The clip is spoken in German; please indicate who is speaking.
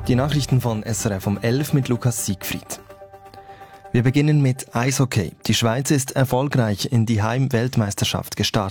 Speaker 1: Die Nachrichten von SRF um 11 mit Lukas Siegfried. Wir beginnen mit Eishockey. Die Schweiz ist erfolgreich in die Heim-Weltmeisterschaft gestartet.